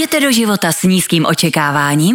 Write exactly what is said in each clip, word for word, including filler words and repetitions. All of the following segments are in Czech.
Jdete do života s nízkým očekáváním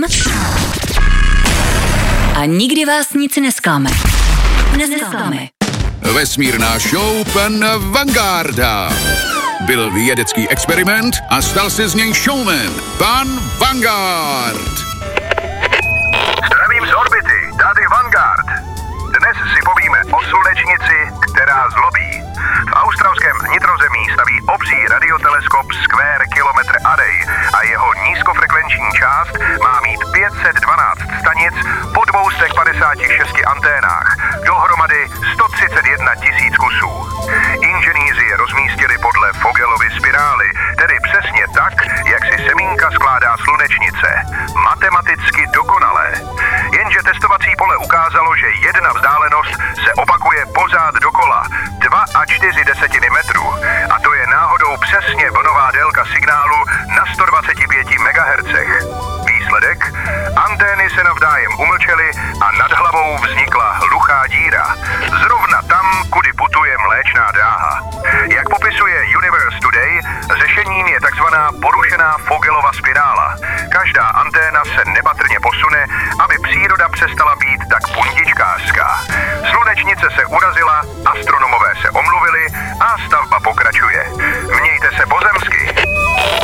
a nikdy vás nic nesklame. Nesklame. Vesmírná show pan Vangarda. Byl vědecký experiment a stal se z něj showman. Pan Vanguard. Zdravím z orbity, tady Vanguard. Dnes si povíme o slunečnici, která zlobí. V australském vnitrozemí staví obří radioteleskop Square Kilometre Array a jeho nízkofrekvenční část má mít pět set dvanáct stanic po dvě stě padesát šest anténách, dohromady sto třicet jedna tisíc kusů. Inženýři je rozmístili podle Vogelovy spirály, tedy přesně tak, jak si semínka skládá slunečnice. Matematicky dokonalé. Jenže testovací pole ukázalo, že jedna vzdálenost se opakuje pořád dokola, dva a čtyři desetiny metru. A to je náhodou přesně vlnová délka signálu na sto dvacet pět megahertzů. Výsledek? Antény se navzájem umlčely a nad hlavou vznikla hluchá díra. Zrovna tam, kudy putuje Mléčná dráha. Jak popisuje Universe Today, řešením je takzvaná porušená Vogelova spirála. Každá anténa se nepatrně posune, aby příroda přestala být tak puntičkářská. Slunečnice se urazila, astronomové se omluvili a stavba pokračuje. Mějte se pozemsky.